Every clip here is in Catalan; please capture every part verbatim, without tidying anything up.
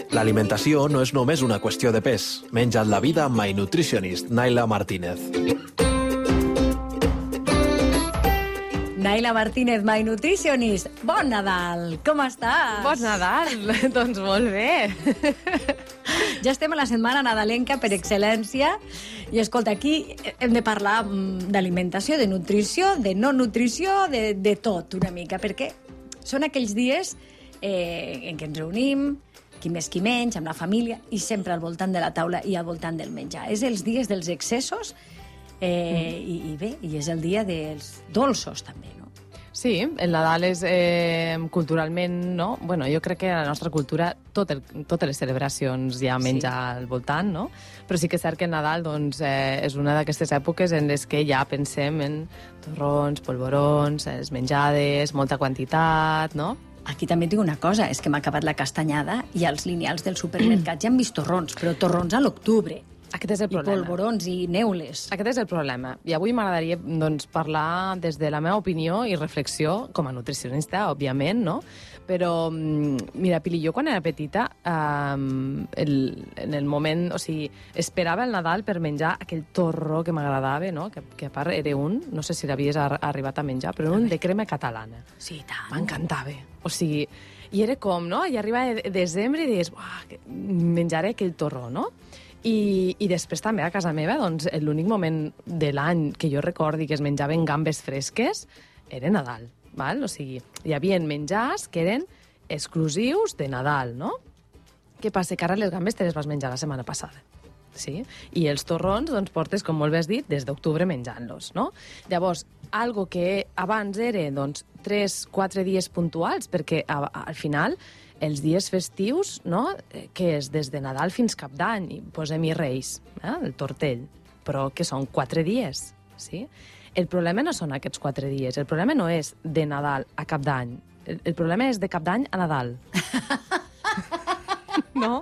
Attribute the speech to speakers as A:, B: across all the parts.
A: L'alimentació no és només una qüestió de pes. Menja't la vida amb My Nutritionist, Naila Martínez.
B: Naila Martínez, My Nutritionist. Bon Nadal! Com estàs?
C: Bon Nadal! Doncs molt bé.
B: Ja estem a la setmana nadalenca per excel·lència i, escolta, aquí hem de parlar d'alimentació, de nutrició, de no nutrició, de, de tot una mica, perquè són aquells dies eh, en què ens reunim, qui més qui menys, amb la família, i sempre al voltant de la taula i al voltant del menjar. És els dies dels excessos eh, mm. i, i bé, i és el dia dels dolços també, no?
C: Sí, el Nadal és eh, culturalment, no? Bueno, jo crec que a la nostra cultura tot el, totes les celebracions hi ha menjar sí. al voltant, no? Però sí que és cert que el Nadal doncs, eh, és una d'aquestes èpoques en les que ja pensem en torrons, polvorons, les menjades, molta quantitat, no?
B: Aquí també tinc una cosa, és que m'ha acabat la castanyada i als lineals del supermercat ja han vist torrons, però torrons a l'octubre.
C: Aquest és el problema.
B: I polvorons i neules.
C: Aquest és el problema. I avui m'agradaria doncs, parlar des de la meva opinió i reflexió, com a nutricionista, òbviament, no? Però, mira, Pili, jo quan era petita, eh, el, en el moment, o sigui, esperava el Nadal per menjar aquell torró que m'agradava, no? Que, que a part era un, no sé si l'havies arribat a menjar, però un de crema catalana.
B: Sí, tant.
C: M'encantava. O sigui, i era com, no? I arribava desembre i deies, menjaré aquell torró, no? I, i després també a casa meva, doncs, l'únic moment de l'any que jo recordi que es menjaven gambes fresques era Nadal, val? O sigui, hi havia menjars que eren exclusius de Nadal, no? Què passa? Que ara les gambes te les vas menjar la setmana passada. Sí? I els torrons, doncs, portes, com molt bé has dit, des d'octubre menjant-los, no? Llavors, algo que abans era, doncs, tres, quatre dies puntuals, perquè a, a, al final els dies festius, no?, que és des de Nadal fins Cap d'Any, i posem-hi Reis, eh? El tortell, però que són quatre dies, sí? El problema no són aquests quatre dies, el problema no és de Nadal a Cap d'Any, el, el problema és de Cap d'Any a Nadal. No?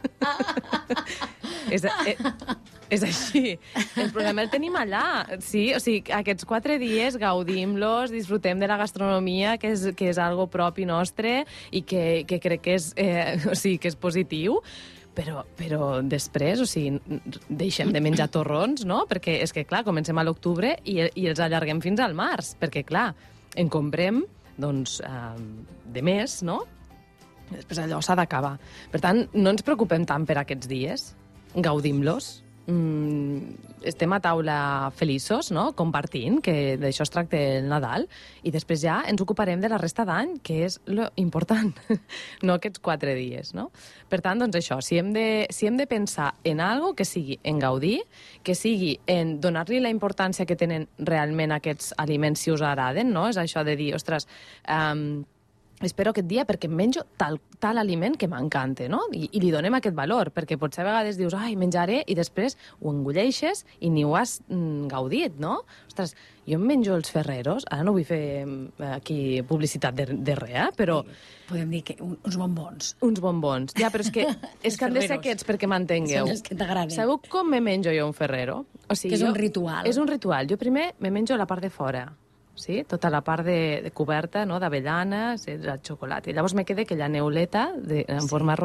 C: és, és, és així. El problema el tenim allà. Sí, o sigui, aquests quatre dies gaudim-los, disfrutem de la gastronomia, que és, que és algo propi nostre i que, que crec que és, eh, o sigui, que és positiu, però, però després, o sigui, deixem de menjar torrons, no? Perquè és que, clar, comencem a l'octubre i, i els allarguem fins al març, perquè, clar, en comprem, doncs, eh, de més, no? Després allò s'ha d'acabar. Per tant, no ens preocupem tant per aquests dies, gaudim-los, mm, estem a taula feliços, no?, compartint, que d'això es tracta el Nadal, i després ja ens ocuparem de la resta d'any, que és lo important, no aquests quatre dies, no? Per tant, doncs això, si hem de, si hem de pensar en algo que sigui en gaudir, que sigui en donar-li la importància que tenen realment aquests aliments si us agraden, no? És això de dir, ostres, um, espero aquest dia perquè menjo tal, tal aliment que m'encanta, no? I, I li donem aquest valor, perquè potser a vegades dius, ai, menjaré, i després ho engulleixes i ni ho has mm, gaudit, no? Ostres, jo em menjo els Ferreros, ara no vull fer aquí publicitat de, de res, però...
B: Sí, podem dir que uns bombons.
C: Uns bombons, ja, però és que, és que han de ser aquests perquè m'entengueu.
B: Són els que t'agraden.
C: Sabeu com me menjo jo un Ferrero? O sigui,
B: que és
C: jo,
B: un ritual.
C: És un ritual. Jo primer me menjo la part de fora, sí? Tota la part de, de coberta, no?, d'avellana, sí, de xocolata. I llavors me queda aquella neuleta de, en
B: sí.
C: forma